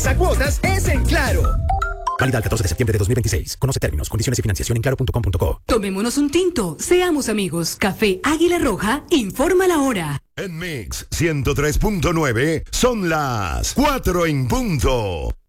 mes a cuotas es en Claro. Válida al 14 de septiembre de 2026. Conoce términos, condiciones y financiación en claro.com.co. Tomémonos un tinto, seamos amigos. Café Águila Roja, informa la hora. En Mix 103.9 son las 4 en punto.